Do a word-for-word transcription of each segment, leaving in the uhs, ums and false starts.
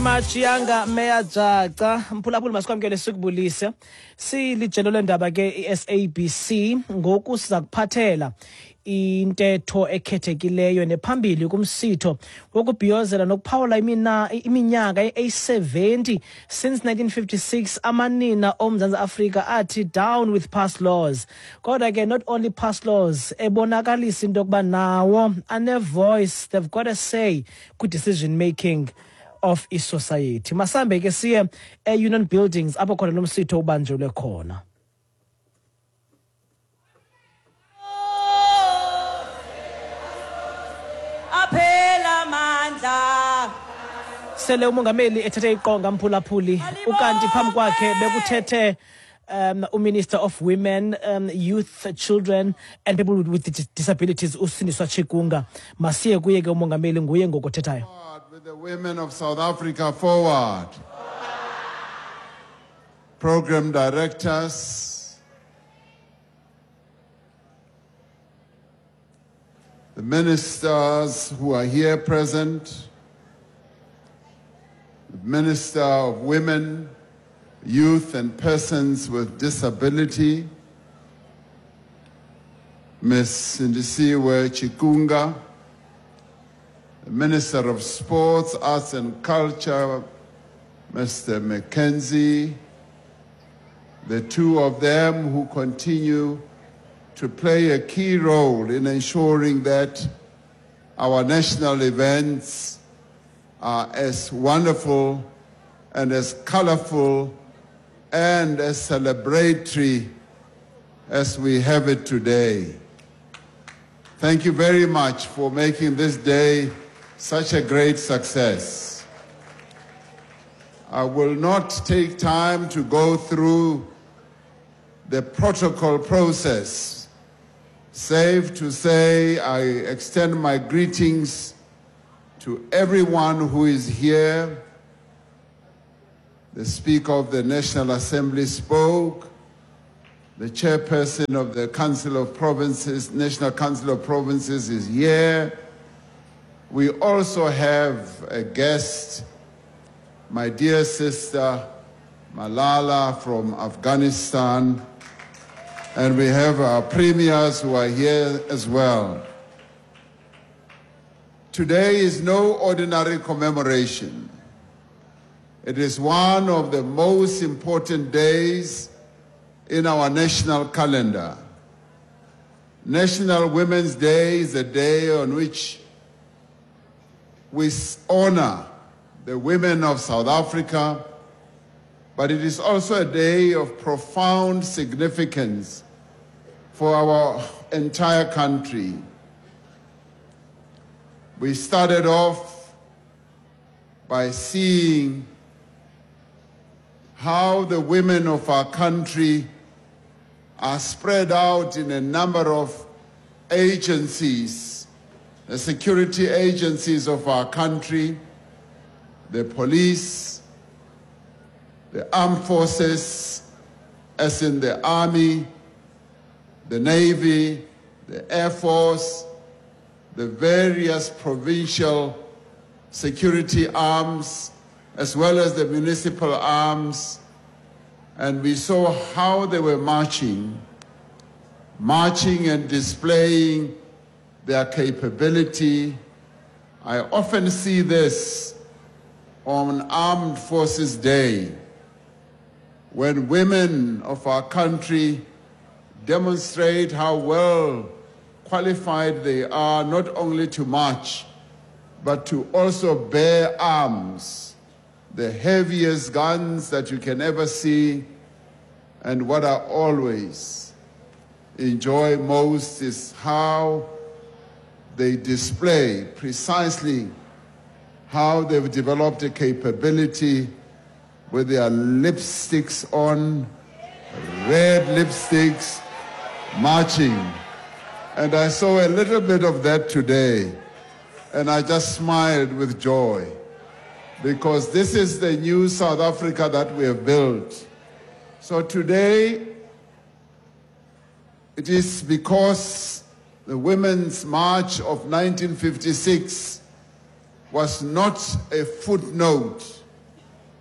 Machiyanga Meya Jaca mphulaphuli masikwamkele sikubulise silijelo lendaba ke i-S A B C ngoku siza kuphathela intetho ekhethekileyo nephambili kumsitho wokubhiyozela nokuphawula imina iminyaka e seventy since nineteen fifty-six amanina oMzantsi Afrika athi down with past laws. Kodwa ke not only past laws, ebonakalisa into yokuba nawo ane voice, they've got a say ku decision making of i-society. Masambe ke siye e-Union Buildings apho khona lo msitho ubanjelwe khona. Aphela mandla Sele umongameli ethethe iqonga mphulaphuli ukanti phambi kwakhe bekuthethe um uMinister of Women, um, Youth, Children and People with Disabilities uSindiswa Chikunga. Masiye kuye ke umongameli nguye ngokuthethayo. With the women of South Africa forward. Program directors, the ministers who are here present, the Minister of Women, Youth and Persons with Disability, Miz Sindisiwe Chikunga, the Minister of Sports, Arts and Culture, Mister Mackenzie, the two of them who continue to play a key role in ensuring that our national events are as wonderful and as colorful and as celebratory as we have it today. Thank you very much for making this day such a great success. I will not take time to go through the protocol process, save to say I extend my greetings to everyone who is here. The Speaker of the National Assembly spoke. The chairperson of the Council of Provinces, National Council of Provinces is here. We also have a guest, my dear sister Malala from Afghanistan, and we have our premiers who are here as well. Today is no ordinary commemoration. It is one of the most important days in our national calendar. National Women's Day is a day on which we honor the women of South Africa, but it is also a day of profound significance for our entire country. We started off by seeing how the women of our country are spread out in a number of agencies, the security agencies of our country, the police, the armed forces, as in the Army, the Navy, the Air Force, the various provincial security arms, as well as the municipal arms, and we saw how they were marching, marching and displaying their capability. I often see this on Armed Forces Day, when women of our country demonstrate how well qualified they are not only to march, but to also bear arms, the heaviest guns that you can ever see. And what I always enjoy most is how they display precisely how they've developed a capability with their lipsticks on, red lipsticks, marching. And I saw a little bit of that today, and I just smiled with joy, because this is the new South Africa that we have built. So today, it is because the Women's March of nineteen fifty-six was not a footnote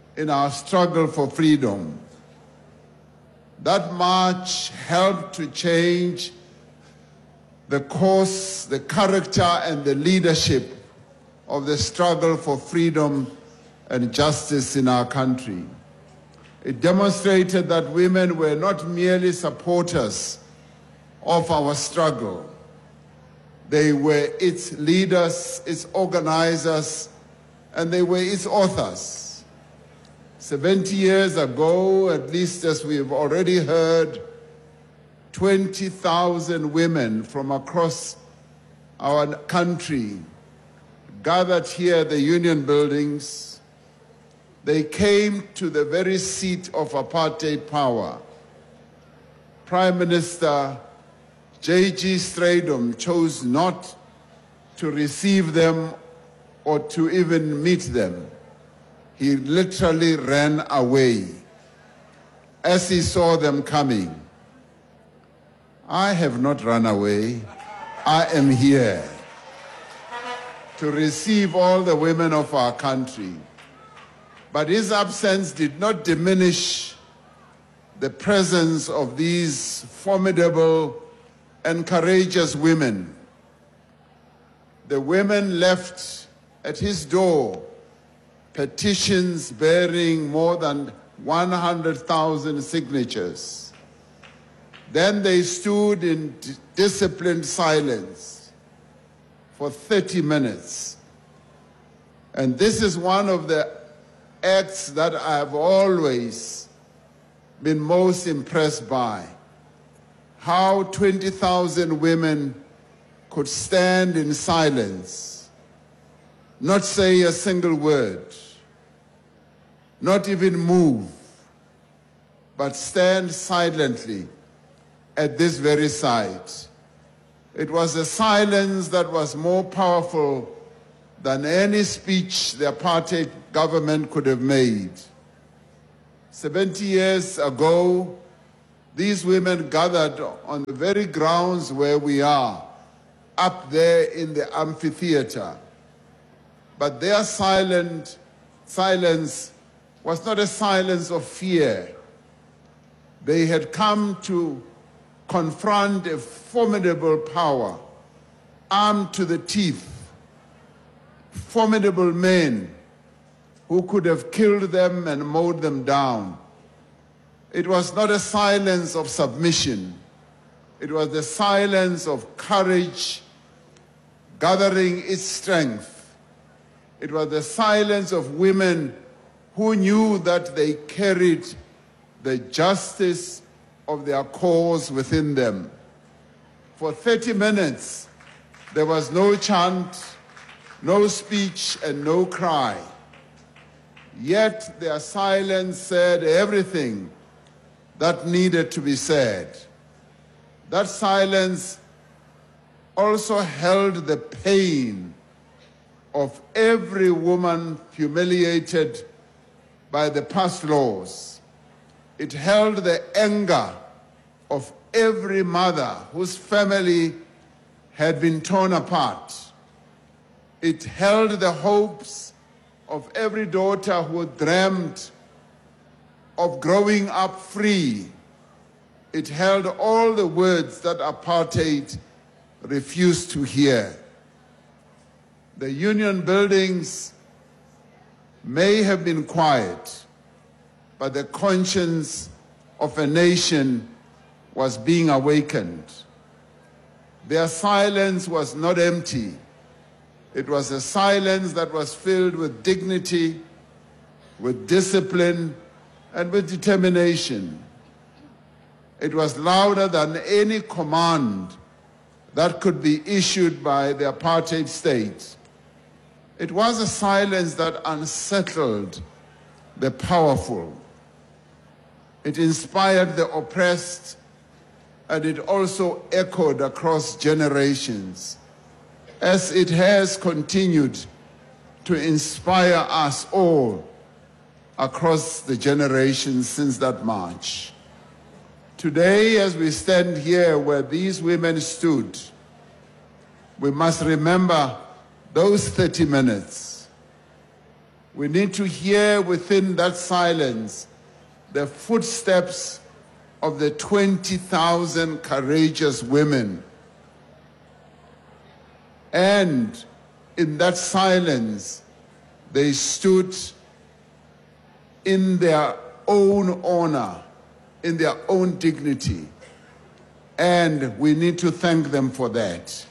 in our struggle for freedom. That march helped to change the course, the character, and the leadership of the struggle for freedom and justice in our country. It demonstrated that women were not merely supporters of our struggle. They were its leaders, its organizers, and they were its authors. seventy years ago, at least as we've already heard, twenty thousand women from across our country gathered here at the Union Buildings. They came to the very seat of apartheid power. Prime Minister J G Strydom chose not to receive them or to even meet them. He literally ran away as he saw them coming. I have not run away. I am here to receive all the women of our country. But his absence did not diminish the presence of these formidable and courageous women. The women left at his door petitions bearing more than one hundred thousand signatures. Then they stood in d- disciplined silence for thirty minutes. And this is one of the acts that I have always been most impressed by. How twenty thousand women could stand in silence, not say a single word, not even move, but stand silently at this very site. It was a silence that was more powerful than any speech the apartheid government could have made. seventy years ago, these women gathered on the very grounds where we are, up there in the amphitheater. But their silent silence was not a silence of fear. They had come to confront a formidable power, armed to the teeth, formidable men who could have killed them and mowed them down. It was not a silence of submission. It was the silence of courage gathering its strength. It was the silence of women who knew that they carried the justice of their cause within them. For thirty minutes, there was no chant, no speech, and no cry. Yet their silence said everything that needed to be said. That silence also held the pain of every woman humiliated by the past laws. It held the anger of every mother whose family had been torn apart. It held the hopes of every daughter who dreamt of growing up free. It held all the words that apartheid refused to hear. The Union Buildings may have been quiet, but the conscience of a nation was being awakened. Their silence was not empty. It was a silence that was filled with dignity, with discipline, and with determination. It was louder than any command that could be issued by the apartheid state. It was a silence that unsettled the powerful. It inspired the oppressed, and it also echoed across generations, as it has continued to inspire us all across the generations since that march. Today, as we stand here where these women stood, we must remember those thirty minutes. We need to hear within that silence the footsteps of the twenty thousand courageous women. And in that silence, they stood in their own honor, in their own dignity. And we need to thank them for that.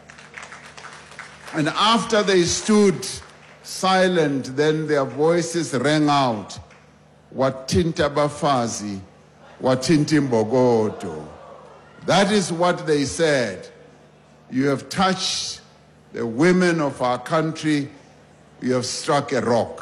And after they stood silent, then their voices rang out, Watinta Bafazi, Watinti Mbogoto. That is what they said. You have touched the women of our country, you have struck a rock.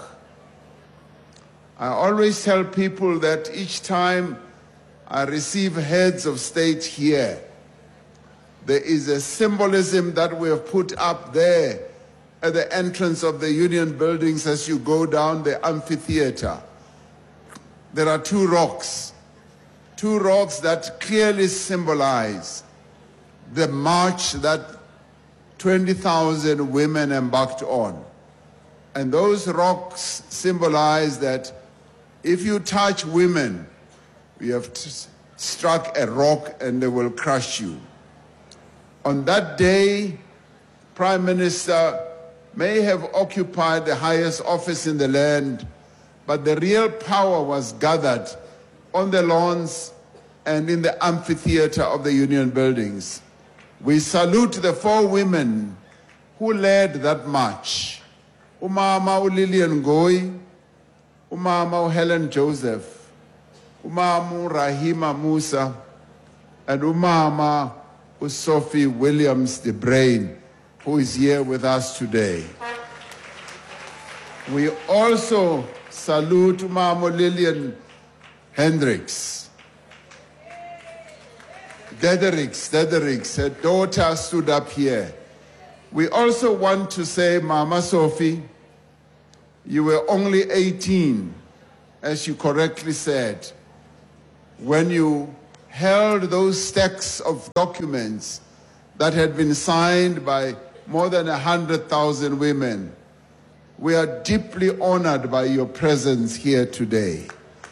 I always tell people that each time I receive heads of state here, there is a symbolism that we have put up there at the entrance of the Union buildings as you go down the amphitheater. There are two rocks, two rocks that clearly symbolize the march that twenty thousand women embarked on. And those rocks symbolize that if you touch women, you have struck a rock and they will crush you. On that day, Prime Minister may have occupied the highest office in the land, but the real power was gathered on the lawns and in the amphitheater of the Union buildings. We salute the four women who led that march. Umama uLillian Ngoyi, Umama Helen Joseph, Umama Rahima Musa, and Umama Sophie Williams de Bruyn, who is here with us today. We also salute Umama Lillian Hendricks. Dederick's, Dederick's, her daughter stood up here. We also want to say, Mama Sophie, you were only eighteen, as you correctly said, when you held those stacks of documents that had been signed by more than one hundred thousand women. We are deeply honored by your presence here today.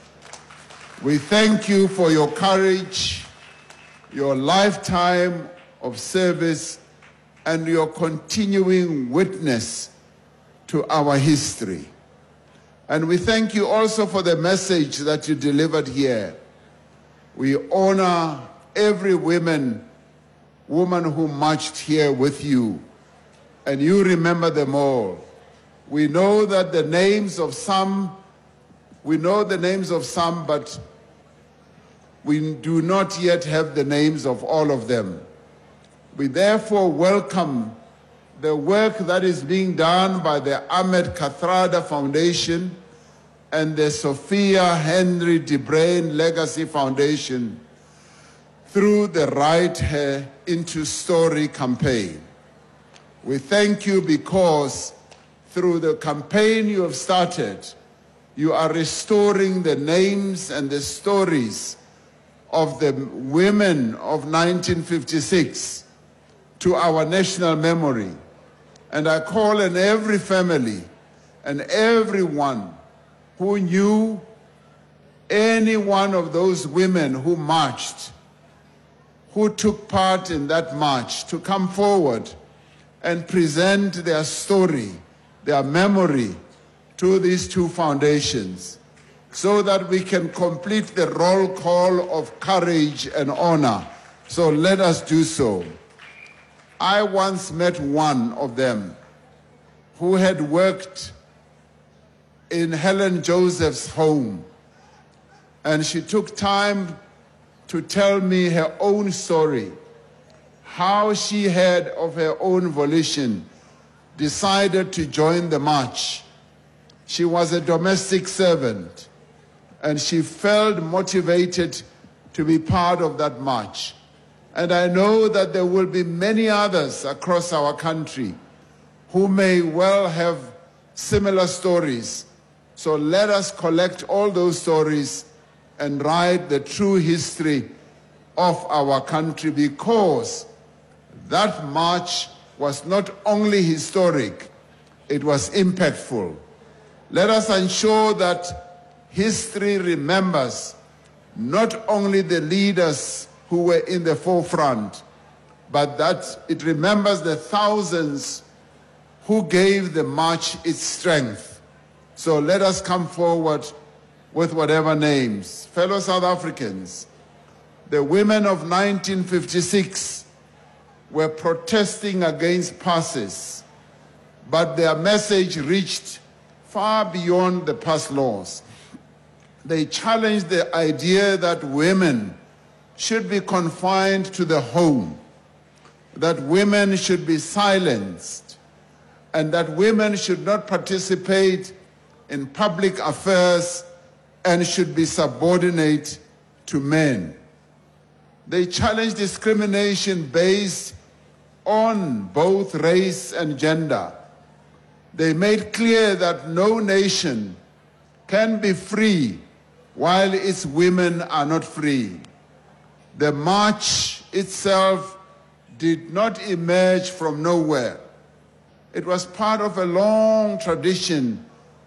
We thank you for your courage, your lifetime of service, and your continuing witness to our history. And we thank you also for the message that you delivered here. We honor every woman, woman who marched here with you, and you remember them all. We know that the names of some, we know the names of some, but we do not yet have the names of all of them. We therefore welcome the work that is being done by the Ahmed Kathrada Foundation and the Sophia Henry de Bruyn Legacy Foundation through the Write Her Into Story campaign. We thank you because through the campaign you have started, you are restoring the names and the stories of the women of nineteen fifty-six to our national memory. And I call on every family and everyone who knew any one of those women who marched, who took part in that march, to come forward and present their story, their memory to these two foundations, so that we can complete the roll call of courage and honor. So let us do so. I once met one of them who had worked in Helen Joseph's home, and she took time to tell me her own story, how she had, of her own volition, decided to join the march. She was a domestic servant, and she felt motivated to be part of that march. And I know that there will be many others across our country who may well have similar stories. So let us collect all those stories and write the true history of our country, because that march was not only historic, it was impactful. Let us ensure that history remembers not only the leaders who were in the forefront, but that it remembers the thousands who gave the march its strength. So let us come forward with whatever names. Fellow South Africans, the women of nineteen fifty-six were protesting against passes, but their message reached far beyond the past laws. They challenged the idea that women should be confined to the home, that women should be silenced, and that women should not participate in public affairs and should be subordinate to men. They challenged discrimination based on both race and gender. They made clear that no nation can be free while its women are not free. The march itself did not emerge from nowhere. It was part of a long tradition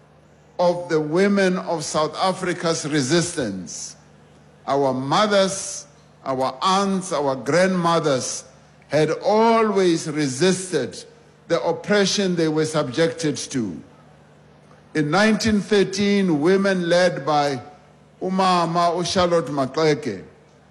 of the women of South Africa's resistance. Our mothers, our aunts, our grandmothers had always resisted the oppression they were subjected to. In nineteen thirteen, women led by Umama uCharlotte Maxeke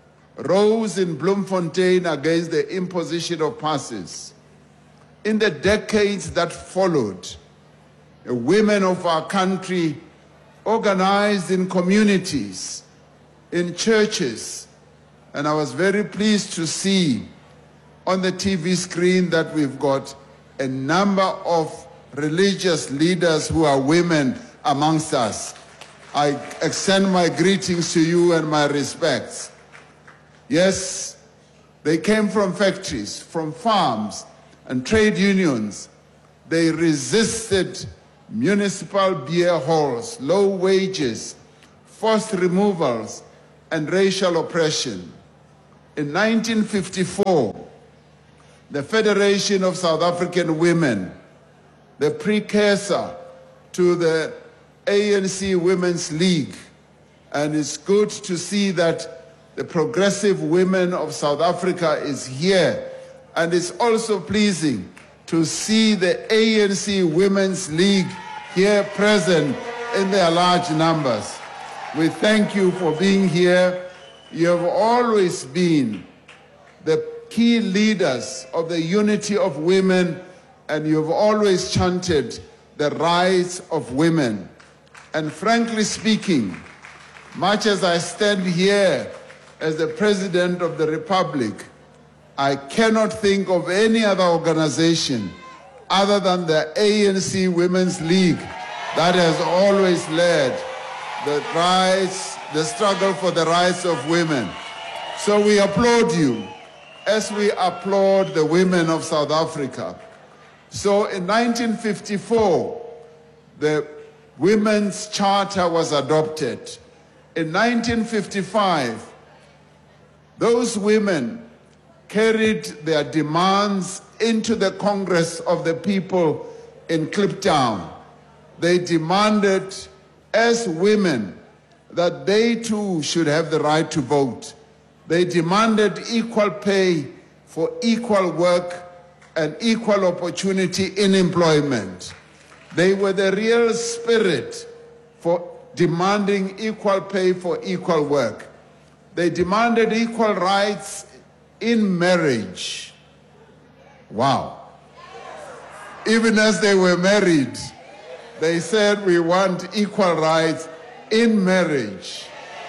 rose in Bloemfontein against the imposition of passes. In the decades that followed, the women of our country organized in communities, in churches, and I was very pleased to see on the T V screen that we've got a number of religious leaders who are women amongst us. I extend my greetings to you and my respects. Yes, they came from factories, from farms and trade unions. They resisted municipal beer halls, low wages, forced removals, and racial oppression. In nineteen fifty-four, the Federation of South African Women, the precursor to the A N C Women's League, and it's good to see that the Progressive Women of South Africa is here, and it's also pleasing to see the A N C Women's League here present in their large numbers. We thank you for being here. You have always been the key leaders of the unity of women, and you've always chanted the rights of women. And frankly speaking, much as I stand here as the President of the Republic, I cannot think of any other organization other than the A N C Women's League that has always led the rights, the struggle for the rights of women. So we applaud you as we applaud the women of South Africa. So in nineteen fifty-four, the Women's Charter was adopted. In nineteen fifty-five, those women carried their demands into the Congress of the People in Kliptown. They demanded, as women, that they too should have the right to vote. They demanded equal pay for equal work and equal opportunity in employment. They were the real spirit for demanding equal pay for equal work. They demanded equal rights in marriage. Wow. Even as they were married, they said we want equal rights in marriage.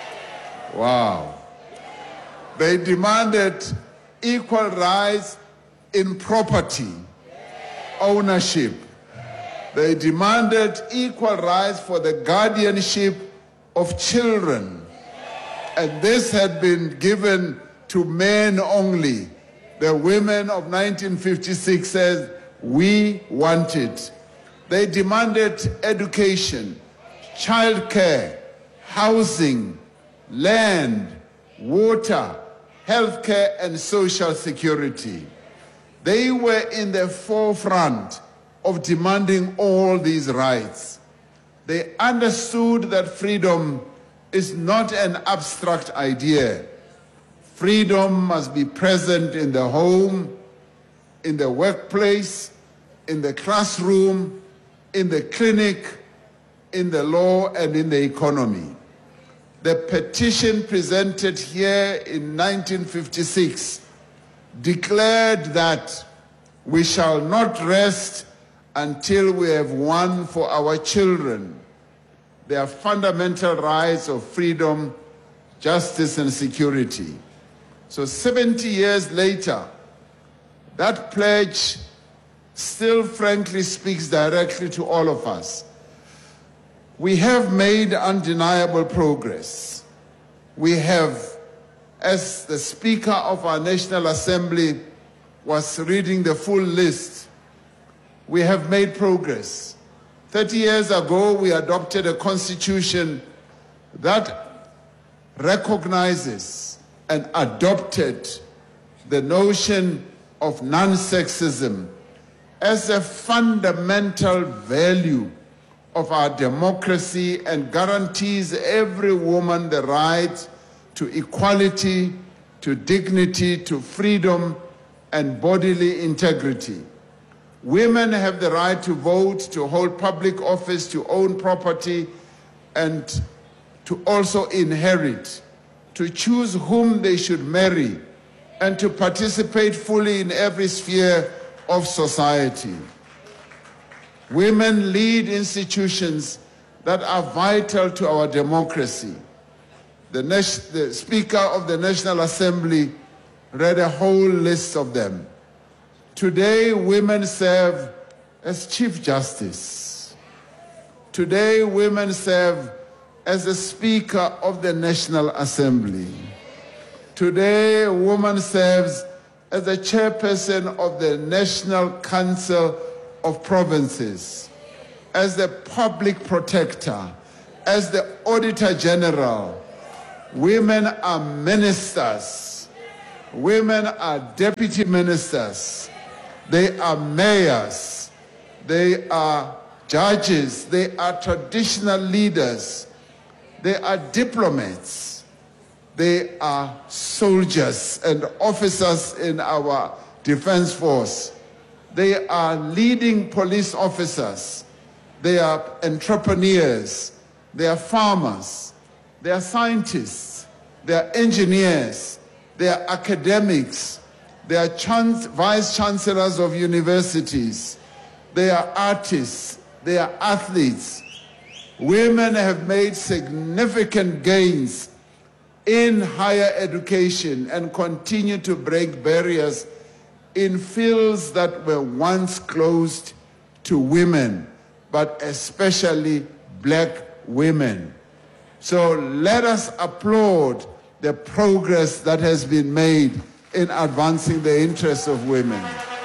Wow. They demanded equal rights in property, ownership. They demanded equal rights for the guardianship of children. And this had been given to men only. The women of nineteen fifty-six said, we want it. They demanded education, childcare, housing, land, water, healthcare, and social security. They were in the forefront of demanding all these rights. They understood that freedom is not an abstract idea. Freedom must be present in the home, in the workplace, in the classroom, in the clinic, in the law, and in the economy. The petition presented here in nineteen fifty-six declared that we shall not rest until we have won for our children their fundamental rights of freedom, justice, and security. So seventy years later, that pledge still frankly speaks directly to all of us. We have made undeniable progress. We have, as the Speaker of our National Assembly was reading the full list, we have made progress. thirty years ago, we adopted a constitution that recognizes and adopted the notion of non-sexism as a fundamental value of our democracy and guarantees every woman the right to equality, to dignity, to freedom, and bodily integrity. Women have the right to vote, to hold public office, to own property, and to also inherit, to choose whom they should marry, and to participate fully in every sphere of society. Women lead institutions that are vital to our democracy. The, the Speaker of the National Assembly read a whole list of them. Today, women serve as Chief Justice. Today, women serve as the Speaker of the National Assembly. Today, a woman serves as the chairperson of the National Council of Provinces, as the public protector, as the Auditor General. Women are ministers. Women are deputy ministers. They are mayors. They are judges. They are traditional leaders. They are diplomats. They are soldiers and officers in our defense force. They are leading police officers. They are entrepreneurs. They are farmers. They are scientists. They are engineers. They are academics. They are chance, vice chancellors of universities. They are artists. They are athletes. Women have made significant gains in higher education and continue to break barriers in fields that were once closed to women, but especially black women. So let us applaud the progress that has been made in advancing the interests of women.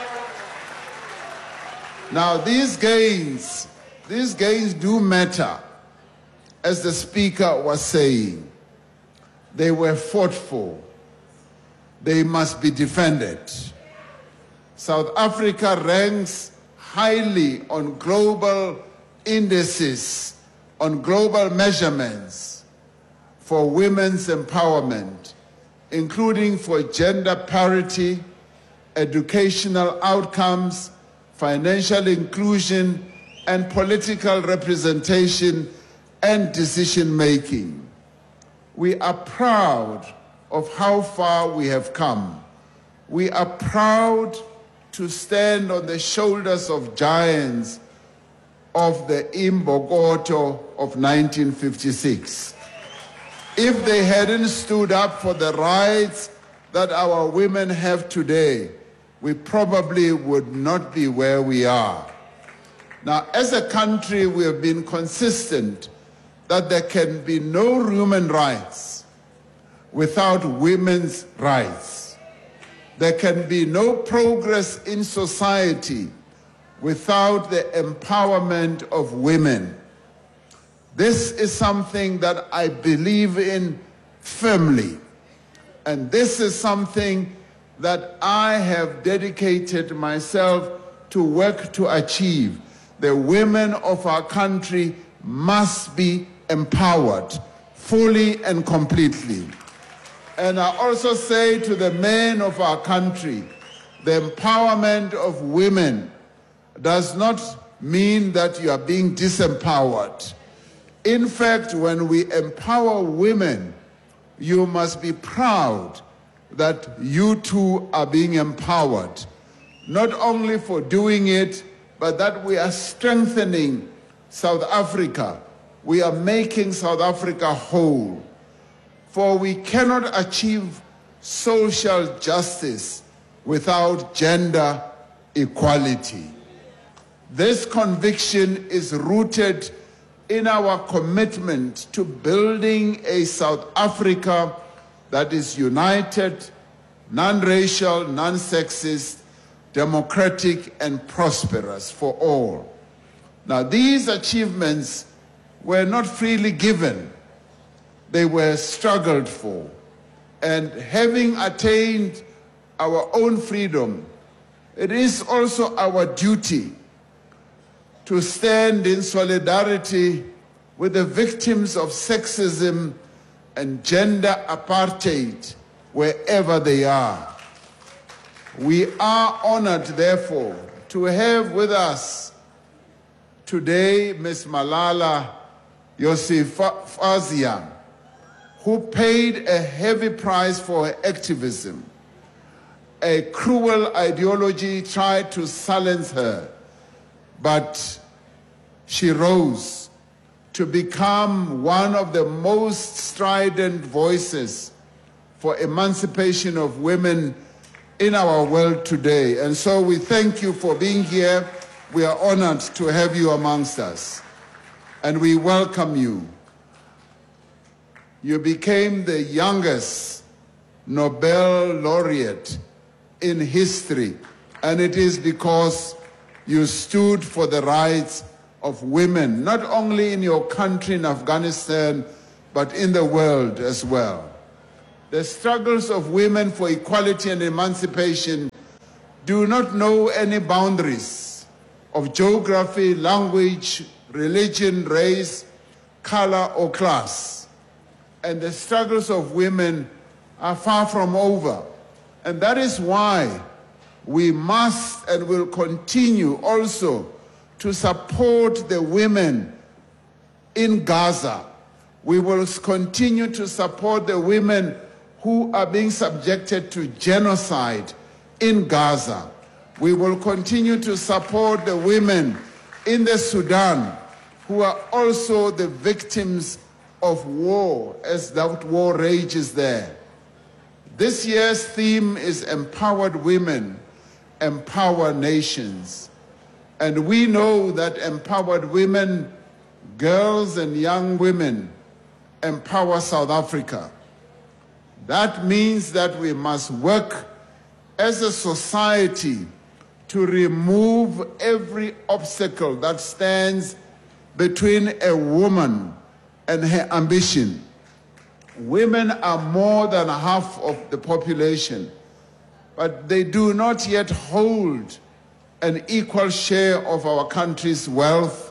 Now, these gains, these gains do matter, as the Speaker was saying. They were fought for. They must be defended. South Africa ranks highly on global indices, on global measurements for women's empowerment, including for gender parity, educational outcomes, financial inclusion, and political representation and decision-making. We are proud of how far we have come. We are proud to stand on the shoulders of giants of the Imbokodo of nineteen fifty-six. If they hadn't stood up for the rights that our women have today, we probably would not be where we are. Now, as a country, we have been consistent that there can be no human rights without women's rights. There can be no progress in society without the empowerment of women. This is something that I believe in firmly. And this is something that I have dedicated myself to work to achieve. The women of our country must be empowered fully and completely. And I also say to the men of our country, the empowerment of women does not mean that you are being disempowered. In fact, when we empower women, you must be proud that you too are being empowered, not only for doing it, but that we are strengthening South Africa. We are making South Africa whole. For we cannot achieve social justice without gender equality. This conviction is rooted in our commitment to building a South Africa that is united, non-racial, non-sexist, democratic, and prosperous for all. Now, these achievements were not freely given. They were struggled for. And having attained our own freedom, it is also our duty to stand in solidarity with the victims of sexism and gender apartheid wherever they are. We are honored, therefore, to have with us today Miz Malala Yousafzai, who paid a heavy price for her activism. A cruel ideology tried to silence her, but she rose to become one of the most strident voices for emancipation of women in our world today. And so we thank you for being here. We are honored to have you amongst us, and we welcome you. You became the youngest Nobel laureate in history, and it is because you stood for the rights of women, not only in your country in Afghanistan, but in the world as well. The struggles of women for equality and emancipation do not know any boundaries of geography, language, religion, race, color, or class. And the struggles of women are far from over. And that is why we must and will continue also to support the women in Gaza. We will continue to support the women who are being subjected to genocide in Gaza. We will continue to support the women in the Sudan who are also the victims of war as that war rages there. This year's theme is Empowered Women, Empower Nations. And we know that empowered women, girls and young women, empower South Africa. That means that we must work as a society to remove every obstacle that stands between a woman and her ambition. Women are more than half of the population, but they do not yet hold an equal share of our country's wealth,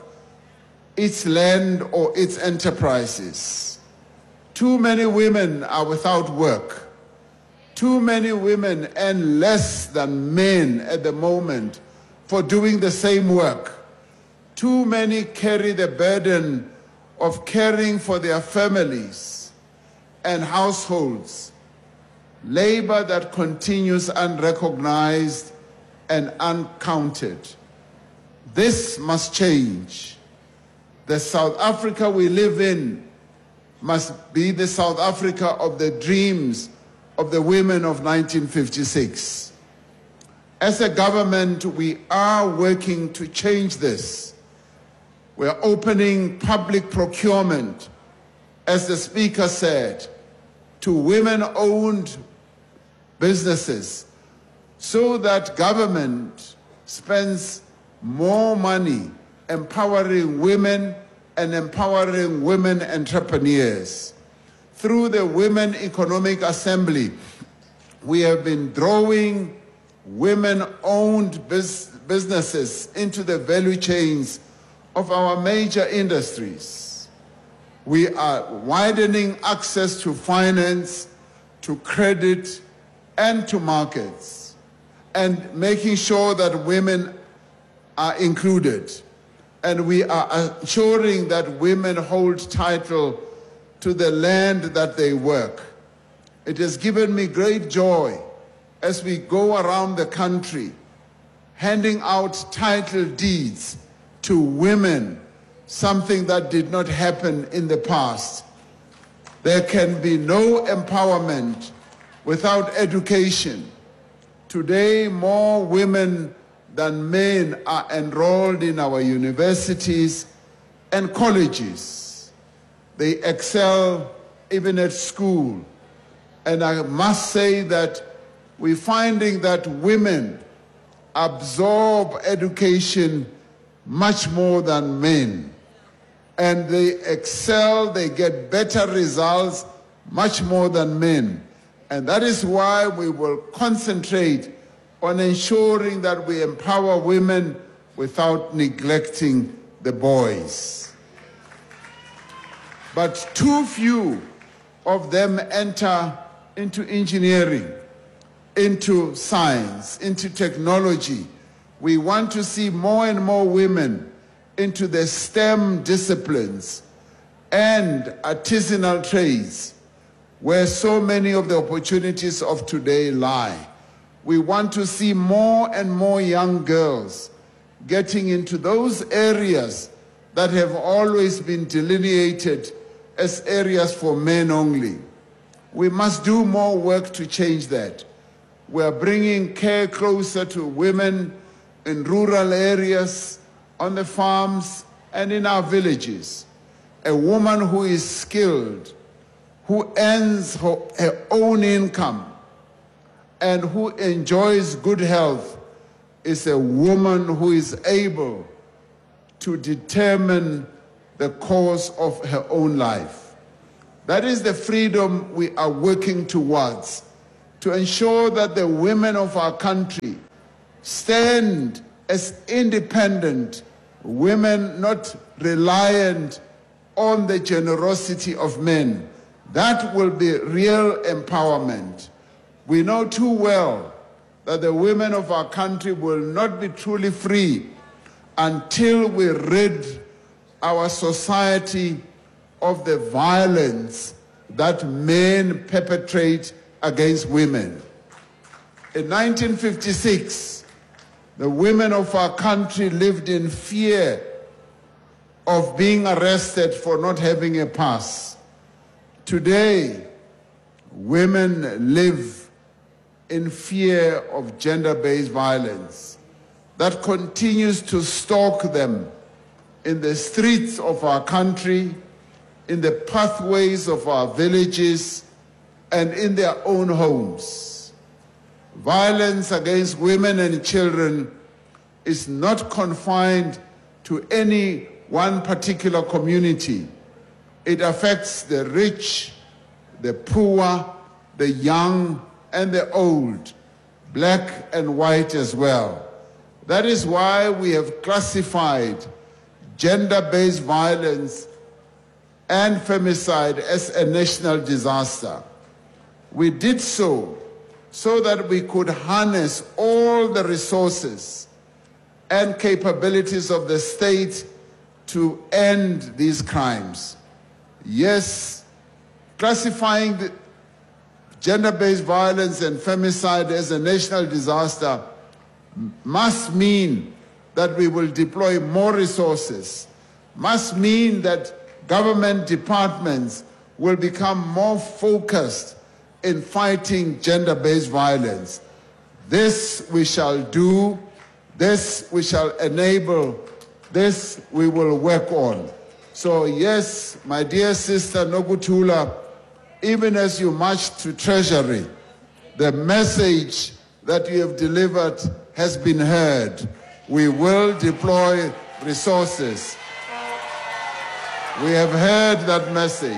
its land, or its enterprises. Too many women are without work. Too many women earn less than men at the moment for doing the same work. Too many carry the burden of caring for their families and households, labor that continues unrecognized and uncounted. This must change. The South Africa we live in must be the South Africa of the dreams of the women of nineteen fifty-six. As a government, we are working to change this. We are opening public procurement, as the Speaker said, to women-owned businesses so that government spends more money empowering women and empowering women entrepreneurs. Through the Women Economic Assembly, we have been drawing women-owned bus businesses into the value chains of our major industries. We are widening access to finance, to credit, and to markets, and making sure that women are included. And we are ensuring that women hold title to the land that they work. It has given me great joy as we go around the country handing out title deeds to women, something that did not happen in the past. There can be no empowerment without education. Today, more women than men are enrolled in our universities and colleges. They excel even at school. And I must say that we're finding that women absorb education much more than men. And they excel, they get better results much more than men. And that is why we will concentrate on ensuring that we empower women without neglecting the boys. But too few of them enter into engineering, into science, into technology. We want to see more and more women into the STEM disciplines and artisanal trades, where so many of the opportunities of today lie. We want to see more and more young girls getting into those areas that have always been delineated as areas for men only. We must do more work to change that. We are bringing care closer to women in rural areas, on the farms, and in our villages. A woman who is skilled, who earns her, her own income, and who enjoys good health is a woman who is able to determine the course of her own life. That is the freedom we are working towards, to ensure that the women of our country stand as independent women, not reliant on the generosity of men. That will be real empowerment. We know too well that the women of our country will not be truly free until we rid our society of the violence that men perpetrate against women. In nineteen fifty-six, the women of our country lived in fear of being arrested for not having a pass. Today, women live in fear of gender-based violence that continues to stalk them in the streets of our country, in the pathways of our villages, and in their own homes. Violence against women and children is not confined to any one particular community. It affects the rich, the poor, the young, and the old, black and white as well. That is why we have classified gender-based violence and femicide as a national disaster. We did so so that we could harness all the resources and capabilities of the state to end these crimes. Yes, classifying the gender-based violence and femicide as a national disaster must mean that we will deploy more resources, must mean that government departments will become more focused in fighting gender-based violence. This we shall do, this we shall enable, this we will work on. So yes, my dear sister Nokuthula, even as you march to Treasury, the message that you have delivered has been heard. We will deploy resources. We have heard that message.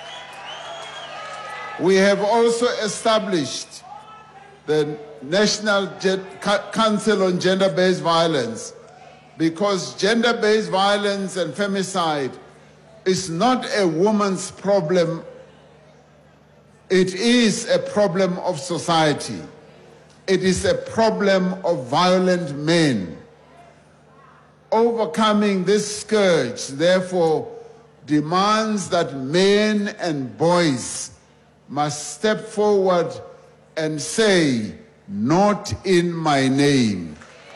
We have also established the National Council on Gender-Based Violence because gender-based violence and femicide is not a woman's problem. It is a problem of society. It is a problem of violent men. Overcoming this scourge, therefore, demands that men and boys must step forward and say, "Not in my name."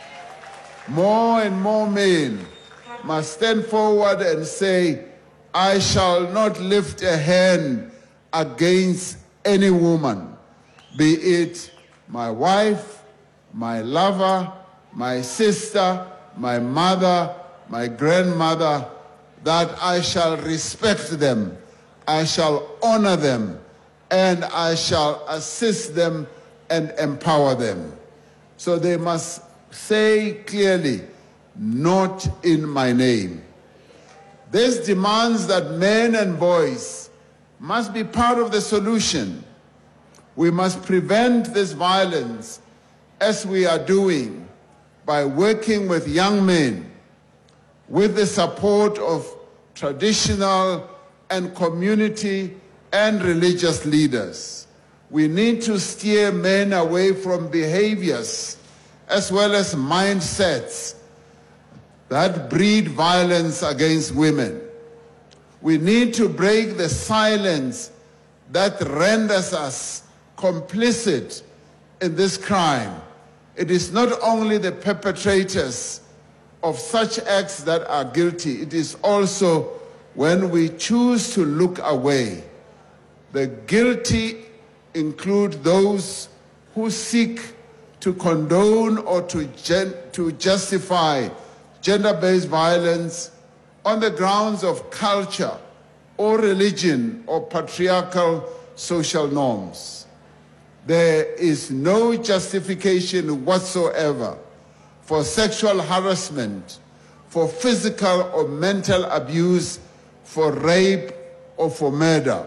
More and more men must stand forward and say, "I shall not lift a hand against any woman, be it my wife, my lover, my sister, my mother, my grandmother, that I shall respect them, I shall honor them, and I shall assist them and empower them." So they must say clearly, "Not in my name." This demands that men and boys must be part of the solution. We must prevent this violence, as we are doing, by working with young men, with the support of traditional and community and religious leaders. We need to steer men away from behaviors as well as mindsets that breed violence against women. We need to break the silence that renders us complicit in this crime. It is not only the perpetrators of such acts that are guilty, it is also when we choose to look away. The guilty include those who seek to condone or to, gen to justify gender-based violence on the grounds of culture or religion or patriarchal social norms. There is no justification whatsoever for sexual harassment, for physical or mental abuse, for rape or for murder.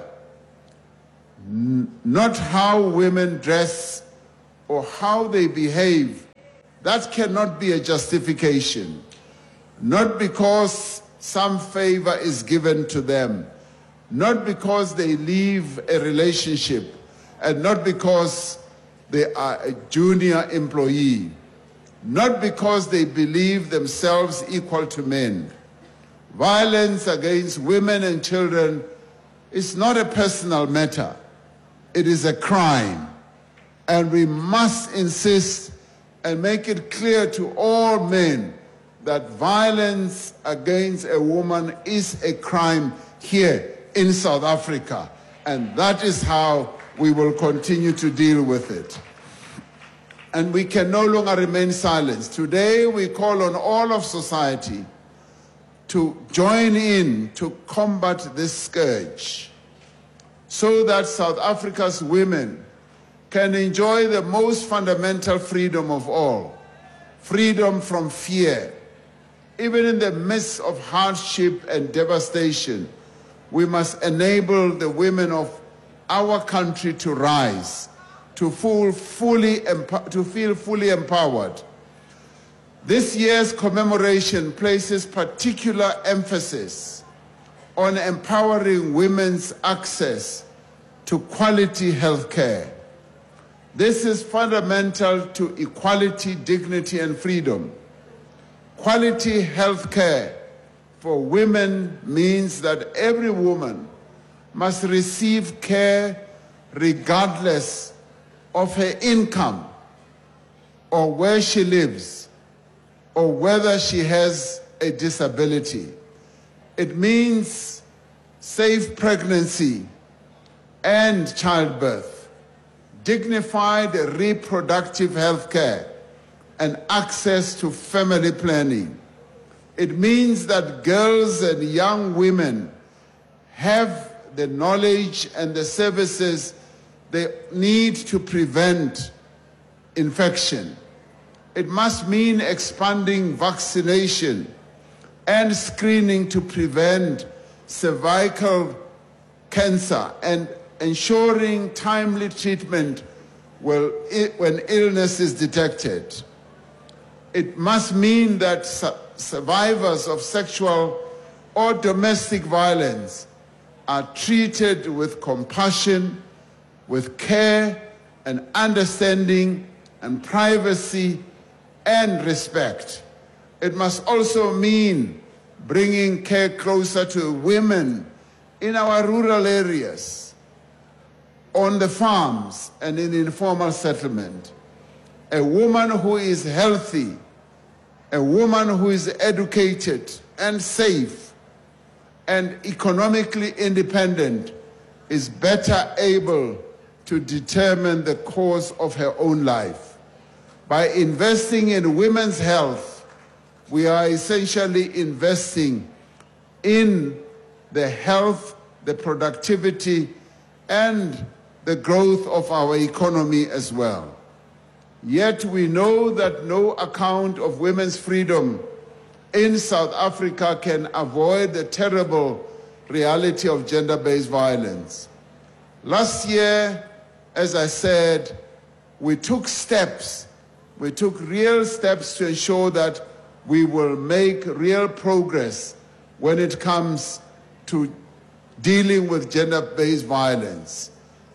N- not how women dress or how they behave. That cannot be a justification. Not because some favor is given to them, not because they leave a relationship, and not because they are a junior employee, not because they believe themselves equal to men. Violence against women and children is not a personal matter. It is a crime. And we must insist and make it clear to all men that violence against a woman is a crime here in South Africa. And that is how we will continue to deal with it. And we can no longer remain silent. Today we call on all of society to join in to combat this scourge so that South Africa's women can enjoy the most fundamental freedom of all, freedom from fear. Even in the midst of hardship and devastation, we must enable the women of our country to rise, to feel fully, to feel fully empowered. This year's commemoration places particular emphasis on empowering women's access to quality health care. This is fundamental to equality, dignity, and freedom. Quality health care for women means that every woman must receive care regardless of her income or where she lives or whether she has a disability. It means safe pregnancy and childbirth, dignified reproductive health care, and access to family planning. It means that girls and young women have the knowledge and the services they need to prevent infection. It must mean expanding vaccination and screening to prevent cervical cancer and ensuring timely treatment when illness is detected. It must mean that survivors of sexual or domestic violence are treated with compassion, with care and understanding and privacy and respect. It must also mean bringing care closer to women in our rural areas, on the farms and in informal settlement. A woman who is healthy, a woman who is educated and safe and economically independent is better able to determine the course of her own life. By investing in women's health, we are essentially investing in the health, the productivity, and the growth of our economy as well. Yet we know that no account of women's freedom in South Africa can avoid the terrible reality of gender-based violence. Last year, as I said, we took steps, we took real steps to ensure that we will make real progress when it comes to dealing with gender-based violence.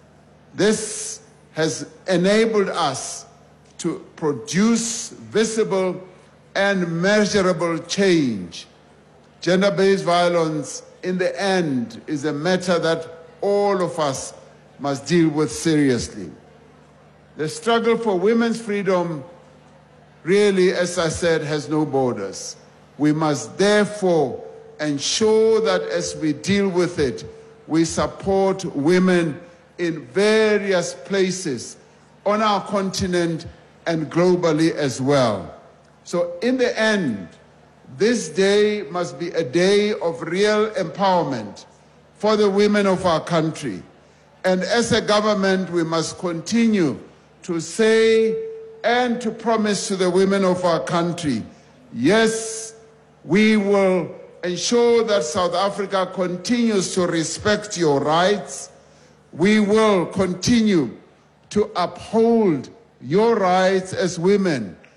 This has enabled us to produce visible and measurable change. Gender-based violence, in the end, is a matter that all of us must deal with seriously. The struggle for women's freedom really, as I said, has no borders. We must therefore ensure that as we deal with it, we support women in various places on our continent and globally as well. So in the end, this day must be a day of real empowerment for the women of our country. And as a government, we must continue to say and to promise to the women of our country, yes, we will ensure that South Africa continues to respect your rights. We will continue to uphold your rights as women